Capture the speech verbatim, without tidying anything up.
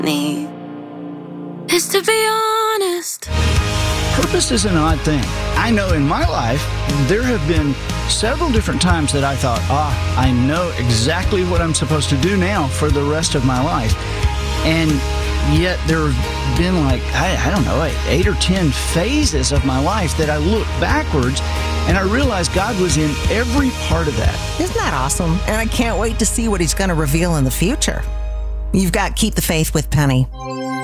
need is to be honest. Purpose is an odd thing. I know in my life, there have been several different times that I thought, ah, I know exactly what I'm supposed to do now for the rest of my life. And yet there have been like, I, I don't know, like eight or ten phases of my life that I look backwards and I realize God was in every part of that. Isn't that awesome? And I can't wait to see what he's going to reveal in the future. You've got Keep the Faith with Penny.